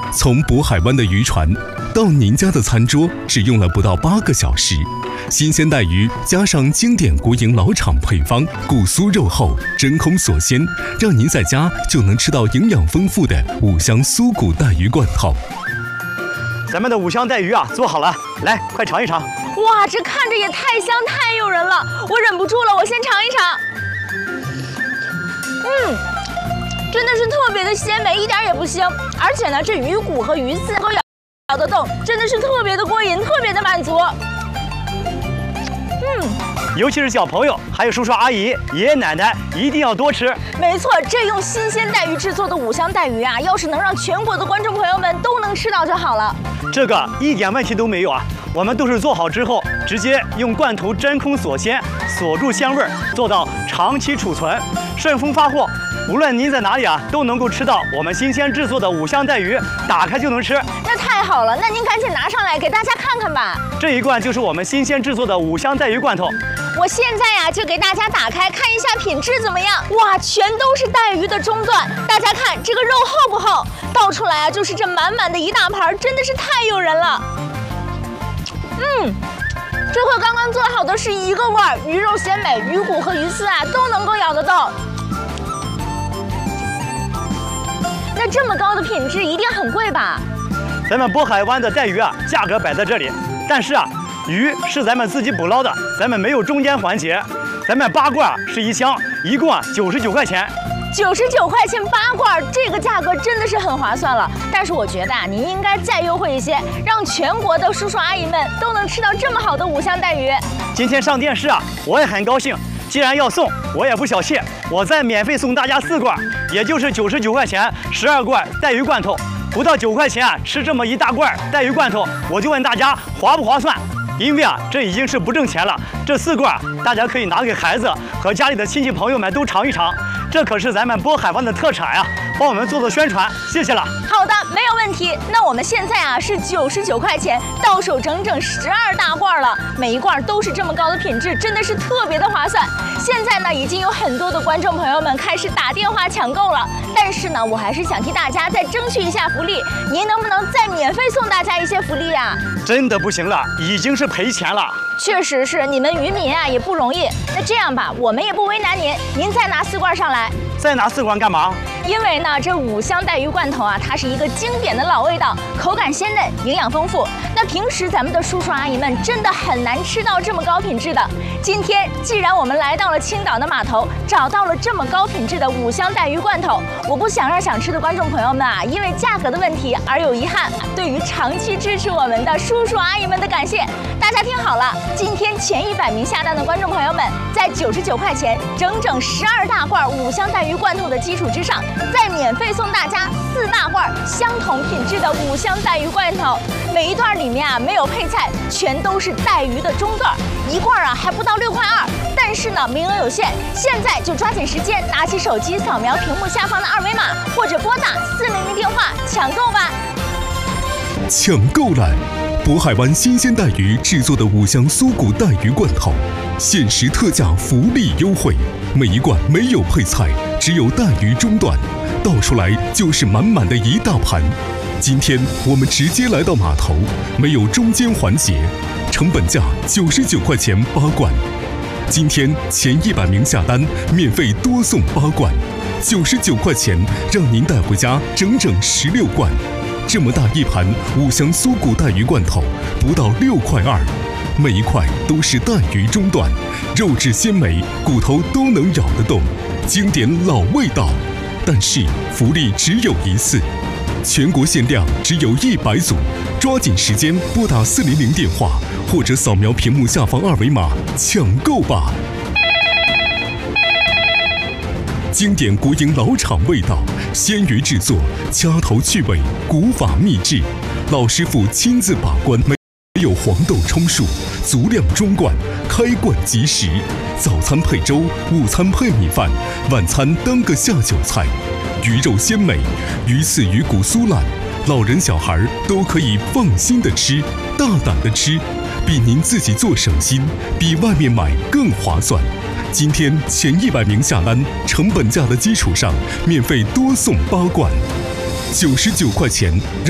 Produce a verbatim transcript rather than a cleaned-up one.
从渤海湾的渔船到您家的餐桌，只用了不到八个小时。新鲜带鱼加上经典国营老厂配方，骨酥肉厚，真空锁鲜，让您在家就能吃到营养丰富的五香酥骨带鱼罐头。 咱们的五香带鱼啊，做好了，来，快尝一尝。 哇，这看着也太香太诱人了，我忍不住了，我先尝一尝。嗯，真的是特别的鲜美，一点也不腥，而且呢，这鱼骨和鱼刺都咬咬得动，真的是特别的过瘾，特别的满足。嗯， 尤其是小朋友，还有叔叔阿姨、爷爷奶奶，一定要多吃。 没错，这用新鲜带鱼制作的五香带鱼啊，要是能让全国的观众朋友们都能吃到就好了。 这个一点问题都没有啊，我们都是做好之后，直接用罐头真空锁鲜，锁住鲜味儿，做到长期储存，顺丰发货。无论您在哪里啊，都能够吃到我们新鲜制作的五香带鱼，打开就能吃。 那太好了，那您赶紧拿上来给大家看看吧。 这一罐就是我们新鲜制作的五香带鱼罐头。 我现在呀、啊、就给大家打开看一下品质怎么样。哇，全都是带鱼的中段，大家看这个肉厚不厚？倒出来啊就是这满满的一大盘，真的是太诱人了。嗯。这和刚刚做好的是一个味儿，鱼肉鲜美，鱼骨和鱼刺啊都能够咬得动。那这么高的品质一定很贵吧？ 咱们渤海湾的带鱼啊，价格摆在这里，但是啊，鱼是咱们自己捕捞的，咱们没有中间环节。咱们八罐是一箱，一共啊九十九块钱。 九十九块钱八罐，这个价格真的是很划算了。但是我觉得啊，您应该再优惠一些，让全国的叔叔阿姨们都能吃到这么好的五香带鱼。 今天上电视啊，我也很高兴。既然要送，我也不小气，我再免费送大家四罐，也就是九十九块钱，十二罐带鱼罐头，不到九块钱啊，吃这么一大罐带鱼罐头，我就问大家划不划算？因为啊，这已经是不挣钱了。这四罐大家可以拿给孩子和家里的亲戚朋友们都尝一尝，这可是咱们渤海湾的特产啊，帮我们做做宣传，谢谢了。 好的，没有问题。那我们现在啊是九十九块钱，到手整整十二大罐了，每一罐都是这么高的品质，真的是特别的划算。现在呢，已经有很多的观众朋友们开始打电话抢购了，但是呢，我还是想替大家再争取一下福利，您能不能再免费送大家一些福利呀？ 真的不行了，已经是赔钱了。 确实是，你们渔民啊也不容易。那这样吧，我们也不为难您，您再拿四罐上来。 再拿四罐干嘛？ 因为呢，这五香带鱼罐头啊，它是一个经典的老味道，口感鲜嫩，营养丰富。那平时咱们的叔叔阿姨们真的很难吃到这么高品质的。今天既然我们来到了青岛的码头，找到了这么高品质的五香带鱼罐头，我不想让想吃的观众朋友们啊，因为价格的问题而有遗憾。对于长期支持我们的叔叔阿姨们的感谢，大家听好了，今天前一百名下单的观众朋友们，在九十九块钱整整十二大罐五香带鱼罐头的基础之上，再免费送大家四大罐相同品质的五香带鱼罐头。每一段里面啊没有配菜，全都是带鱼的中段，一罐啊还不到六块二。但是呢，名额有限，现在就抓紧时间，拿起手机扫描屏幕下方的二维码，或者拨打四零零电话抢购吧。 抢购来！渤海湾新鲜带鱼制作的五香酥骨带鱼罐头，限时特价福利优惠，每一罐没有配菜，只有带鱼中段，倒出来就是满满的一大盘。今天我们直接来到码头，没有中间环节，成本价九十九块钱八罐。今天前一百名下单，免费多送八罐，九十九块钱让您带回家整整十六罐。这么大一盘五香酥骨带鱼罐头，不到六块二，每一块都是带鱼中段，肉质鲜美，骨头都能咬得动，经典老味道。但是福利只有一次，全国限量只有一百组，抓紧时间拨打四零零电话，或者扫描屏幕下方二维码抢购吧。经典国营老厂味道，鲜鱼制作，掐头去尾，古法秘制，老师傅亲自把关，没有黄豆充数，足量装罐，开罐即食。早餐配粥，午餐配米饭，晚餐当个下酒菜。鱼肉鲜美，鱼刺鱼骨酥烂，老人小孩都可以放心的吃，大胆的吃，比您自己做省心，比外面买更划算。今天前一百名下单，成本价的基础上，免费多送八罐，九十九块钱。